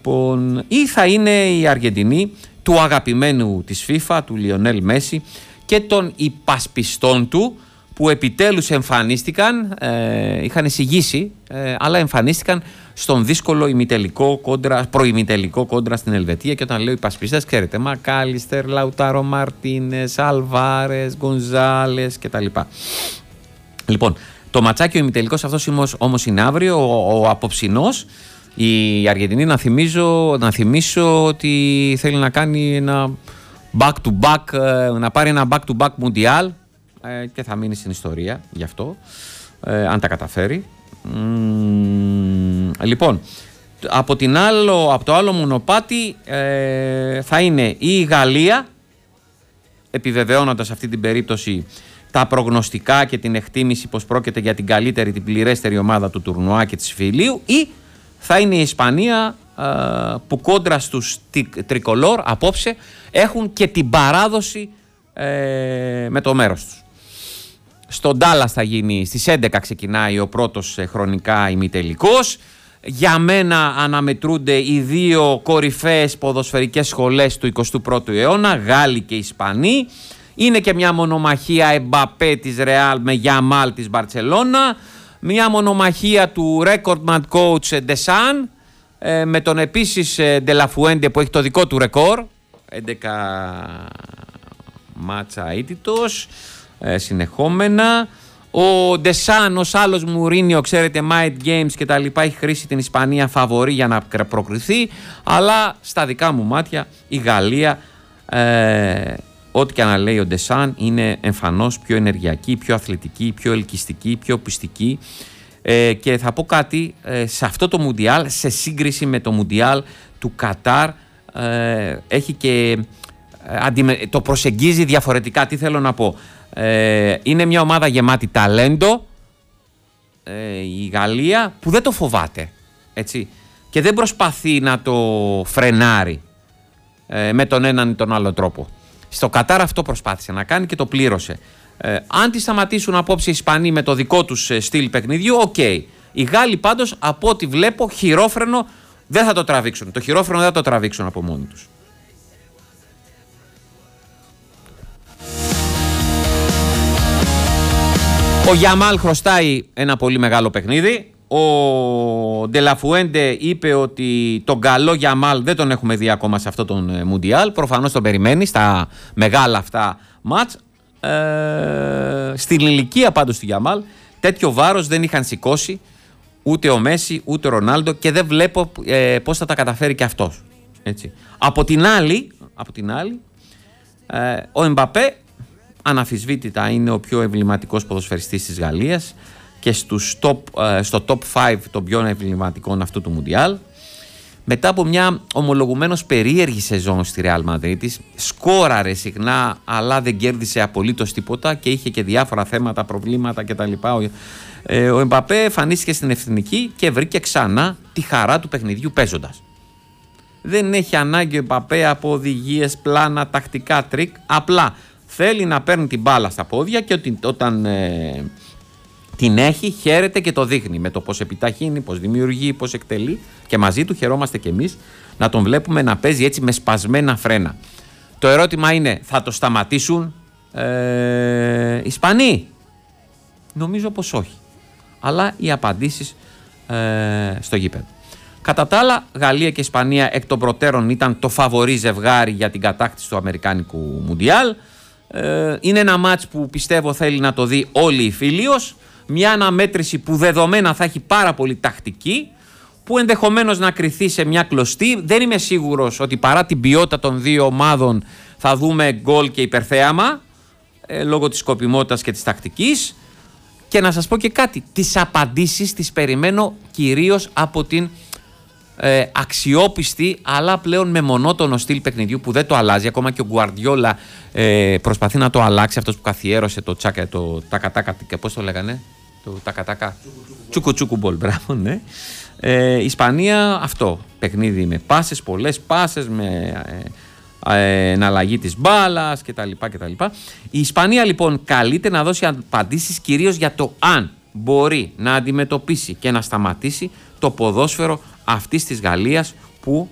Λοιπόν, ή θα είναι η Αργεντινή του αγαπημένου της FIFA, του Λιονέλ Μέση και των υπασπιστών του, που επιτέλους εμφανίστηκαν, είχαν εισηγήσει, αλλά εμφανίστηκαν στον δύσκολο προημιτελικό κόντρα στην Ελβετία. Και όταν λέω υπασπιστές, ξέρετε, Μακάλιστερ, Λαουτάρο Μαρτίνες, Αλβάρες, Γκονζάλες κτλ. Λοιπόν, το ματσάκι ο ημιτελικός αυτός όμως είναι αύριο, ο απόψινός. Η Αργεντινή, να θυμίσω ότι θέλει να κάνει ένα back-to-back, να πάρει ένα back-to-back Mundial, και θα μείνει στην ιστορία γι' αυτό, αν τα καταφέρει. Λοιπόν, από το άλλο μονοπάτι θα είναι η Γαλλία, επιβεβαιώνοντας αυτή την περίπτωση τα προγνωστικά και την εκτίμηση πως πρόκειται για την καλύτερη, την πληρέστερη ομάδα του τουρνουά και της Φιλίου, ή θα είναι η Ισπανία, που κόντρα στους τρικολόρ απόψε έχουν και την παράδοση με το μέρος τους. Στον Ντάλλας θα γίνει, στις 11 ξεκινάει ο πρώτος χρονικά ημιτελικός. Για μένα αναμετρούνται οι δύο κορυφαίες ποδοσφαιρικές σχολές του 21ου αιώνα, Γάλλοι και Ισπανοί. Είναι και μια μονομαχία Εμπαπέ της Ρεάλ με Γιαμάλ της Μπαρτσελώνα. Μια μονομαχία του recordman coach Ντεσάν με τον επίσης Ντελαφουέντε που έχει το δικό του ρεκόρ, 11 μάτσα αίτητος συνεχόμενα. Ο Ντεσάν ως άλλος Μουρίνιο, ξέρετε, Mind Games και τα λοιπά, έχει χρήσει την Ισπανία φαβορί για να προκριθεί, αλλά στα δικά μου μάτια η Γαλλία, ό,τι και να λέει ο Ντεσάν, είναι εμφανώς πιο ενεργειακή, πιο αθλητική, πιο ελκυστική, πιο πιστική. Και θα πω κάτι, σε αυτό το Μουντιάλ, σε σύγκριση με το Μουντιάλ του Κατάρ, έχει και το προσεγγίζει διαφορετικά. Τι θέλω να πω? Είναι μια ομάδα γεμάτη ταλέντο, η Γαλλία, που δεν το φοβάται, έτσι, και δεν προσπαθεί να το φρενάρει με τον έναν ή τον άλλο τρόπο. Στο Κατάρ αυτό προσπάθησε να κάνει και το πλήρωσε. Αν τη σταματήσουν απόψε οι Ισπανοί με το δικό τους στυλ παιχνιδιού, οκ. Οι Γάλλοι πάντως, από ό,τι βλέπω, χειρόφρενο δεν θα το τραβήξουν. Το χειρόφρενο δεν θα το τραβήξουν από μόνοι τους. Ο Γιαμάλ χρωστάει ένα πολύ μεγάλο παιχνίδι. Ο Ντελαφουέντε είπε ότι τον καλό Γιαμάλ δεν τον έχουμε δει ακόμα σε αυτό τον Μουντιάλ. Προφανώς τον περιμένει στα μεγάλα αυτά μάτς. Στην ηλικία πάντως του Γιαμάλ τέτοιο βάρος δεν είχαν σηκώσει ούτε ο Μέση ούτε ο Ρονάλντο, και δεν βλέπω πώς θα τα καταφέρει και αυτός, έτσι. Από την άλλη, ο Εμπαπέ αναφυσβήτητα είναι ο πιο εμβληματικός ποδοσφαιριστής της Γαλλίας και στο top 5 των πιο εμβληματικών αυτού του Μουντιάλ. Μετά από μια ομολογουμένως περίεργη σεζόν στη Ρεάλ Μαδρίτης, σκόραρε συχνά αλλά δεν κέρδισε απολύτως τίποτα και είχε και διάφορα θέματα, προβλήματα κτλ. Ο Εμπαπέ εμφανίστηκε στην εθνική και βρήκε ξανά τη χαρά του παιχνιδιού παίζοντας. Δεν έχει ανάγκη ο Εμπαπέ από οδηγίες, πλάνα, τακτικά τρίκ, απλά θέλει να παίρνει την μπάλα στα πόδια και όταν την έχει, χαίρεται και το δείχνει με το πώς επιταχύνει, πώς δημιουργεί, πώς εκτελεί, και μαζί του χαιρόμαστε κι εμείς να τον βλέπουμε να παίζει έτσι με σπασμένα φρένα. Το ερώτημα είναι, θα το σταματήσουν οι Ισπανοί? Νομίζω πως όχι. Αλλά οι απαντήσεις στο γήπεδο. Κατά τα άλλα, Γαλλία και Ισπανία εκ των προτέρων ήταν το φαβορί ζευγάρι για την κατάκτηση του Αμερικάνικου Μουντιάλ. Είναι ένα μάτς που πιστεύω θέλει να το δει όλη η Φίλιος. Μια αναμέτρηση που δεδομένα θα έχει πάρα πολύ τακτική, που ενδεχομένως να κριθεί σε μια κλωστή. Δεν είμαι σίγουρος ότι παρά την ποιότητα των δύο ομάδων θα δούμε γκολ και υπερθέαμα, λόγω της σκοπιμότητας και της τακτικής. Και να σας πω και κάτι, τις απαντήσεις τις περιμένω κυρίως από την αξιόπιστη αλλά πλέον με μονότονο στυλ παιχνιδιού που δεν το αλλάζει. Ακόμα και ο Γκουαρδιόλα προσπαθεί να το αλλάξει, αυτός που καθιέρωσε το τακατάκα, πώς το λέγανε, το τακατάκα, τσούκου μπολ, μπράβο, ναι. Η Ισπανία αυτό, παιχνίδι με πάσες, πολλές πάσες, με εναλλαγή της μπάλας κτλ. Η Ισπανία λοιπόν καλείται να δώσει απαντήσεις κυρίως για το αν μπορεί να αντιμετωπίσει και να σταματήσει το ποδόσφαιρο αυτής της Γαλλίας, που